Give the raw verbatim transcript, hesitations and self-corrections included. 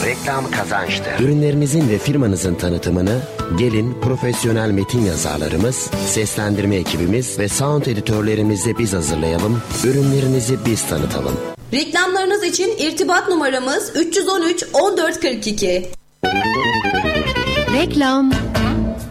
reklam kazançtır. Ürünlerinizin ve firmanızın tanıtımını gelin profesyonel metin yazarlarımız, seslendirme ekibimiz ve sound editörlerimizle biz hazırlayalım. Ürünlerinizi biz tanıtalım. Reklamlarınız için irtibat numaramız üç yüz on üç on dört kırk iki. Reklam.